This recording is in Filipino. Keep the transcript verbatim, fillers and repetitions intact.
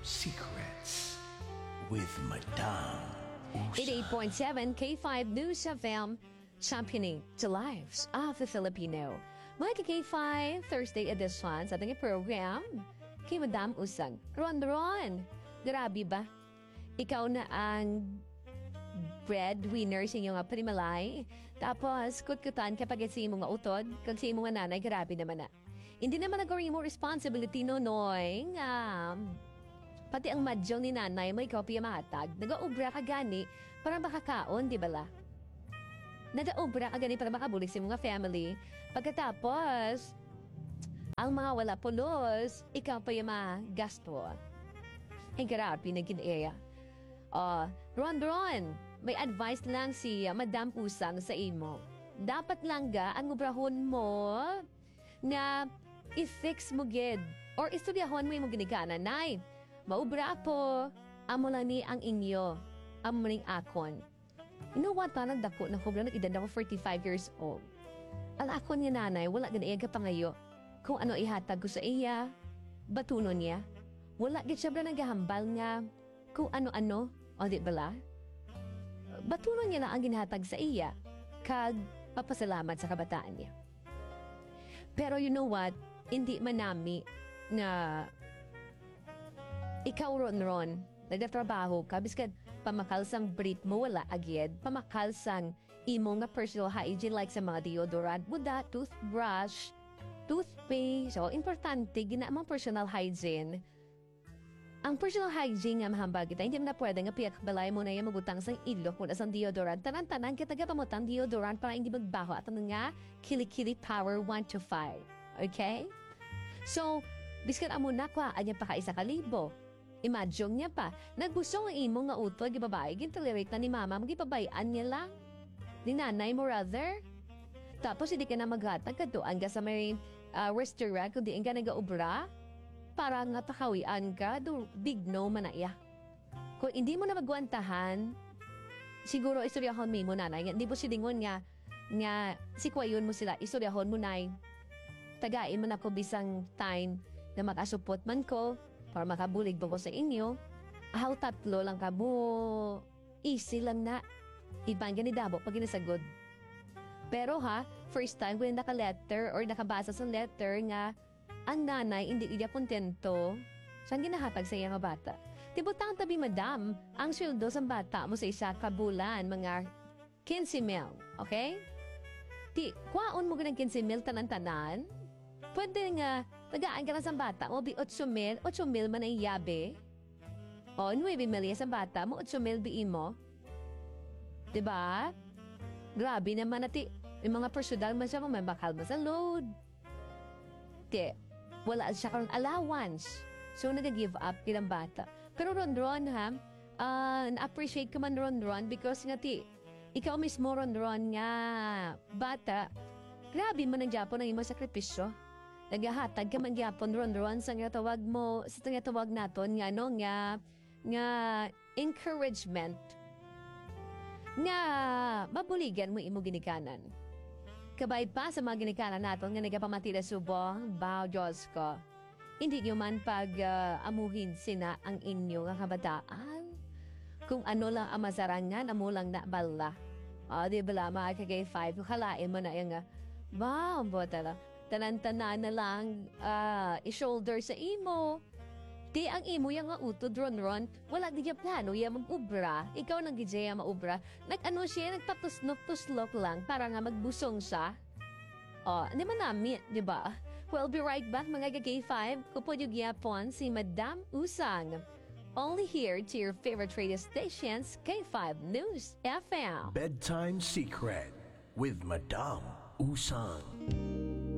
Secrets with Madam Usa. eighty-eight point seven K five News F M, championing the lives of the Filipino. Mga K five, Thursday edition sa ating program, kay Madam Usang. Ron Ron, grabe ba? Ikaw na ang breadwinner sa inyong panimalay. Tapos, kutkutan kapag sa imong nga utod, kag sa imong nga nanay, grabe naman na. Hindi naman nagawin mo responsibility no, noy. Um, pati ang madyong ni nanay mo, ikaw piya mahatag. Nag-aubra ka gani para makakaon, di ba la? Nag-aubra ka gani para makabulik sa mga family. Pagkatapos, ang mga wala pulos, ikaw pa yung magasto. Ang grabe na ginaya. Uh, Ron Ron, may advice lang si uh, Madam Usang sa imo. Dapat lang ga ang ubrahon mo na i-fix mo gid or istudyahon mo yung ginigana. Nay, maubra po, amo lang ni ang inyo, amo ring akon. You know what, parang dako na kubra, nag-edad ako forty-five years old. Ang akon niya nanay, wala ganaya ka pangayo. Kung ano ihatag ko sa iya, batunon niya. Wala gid siya bra naghahambal nga kung ano-ano, o di bala? Batunon niya lang ang ginahatag sa iya, kag papasalamat sa kabataan niya. Pero you know what, hindi man nami na ikaw ron ron, nagtatrabaho ka, biskan pamakalsang breath mo wala agad, pamakalsang imo nga personal hygiene like sa mga deodorant, muda, toothbrush, toothpaste, so importante, ginamang personal hygiene. Ang personal hygiene nga mahambag kita, hindi mo na pwede nga piyak balay mo na yung magutang sang ilok mo na sang deodorant. Tanan-tanan kita gapamutang deodorant para hindi magbaho at ano nga, kilikili power one to five. Okay? So, biskan amo na kwa, anya pa ka isa kalibo. Imagine niya pa, nagbusong ang imo nga utod, gibabae, gintalirate na ni mama, magipabayaan niya lang. Ni nanay mo rather. Tapos hindi ka na maghatag ka doon ka sa may uh, restaurant, kundi ka nag-aubra. Para nga pakawian ka, do big no manaya. Kung hindi mo na magwantahan, siguro istoryahon mo mo nanay. Hindi mo silingon nga, nga sikwayon mo sila, istoryahon mo nay. Tagain mo na ko bisang time na makasupot man ko para makabulig ba ko sa inyo. Ahaw tatlo lang ka mo. Easy lang na. Ibang ganidabo pag ginasagod. Pero ha, first time kung naka-letter or nakabasa sa letter nga, ang nanay hindi iya kontento, saan ginahatag sa iya nga bata? Tibutang tabi madam, ang sweldo sa bata mo sa isa kabulan, mga fifteen mil, okay? Ti, kwaon mo ganang fifteen mil tanan-tanan? Pwede nga, tagaan ka na sa bata mo, bi eight mil, eight mil man ay yabe. O, nine mil sa bata mo, eight mil biin mo. Diba? Grabe naman nati, yung mga personal man siya mo, may bakal man sa load. Ti, wala siya karong allowance. So, nag-give up kilang bata. Pero Ron Ron, ha? Uh, na-appreciate ko man Ron Ron because nga ti, ikaw mismo Ron Ron nga bata, grabe man ang Japon ang imong sakripisyo. Naghahatag ka man Japon Ron Ron sa nga tawag mo, sa nga tawag naton nga no, nga, nga encouragement nga mabuligan mo imo ginikanan. Kabay pa sa mga ginikanan natin nga nagapamatila subong, bao Diyos ko. Hindi nyo man pag uh, amuhin sina ang inyo nga kabataan. Kung ano lang ang masarangan, amo lang na bala. O, di ba lang, mga kagay five, kalain mo na yung nga, wow, bota tanan-tanan na lang uh, i-shoulder sa imo. Di ang imo yung nga utod, ron-ron, wala di yung plano, yung mag-ubra. Ikaw nang gijaya maubra. Nag-ano siya, nagpatuslok-tuslok lang para nga magbusong siya. O, di man namin, di ba? We'll be right back, mga K five. Kupod yung yapon si Madam Usang. Only here to your favorite radio stations, K five News F M. Bedtime Secret with Madam Usang.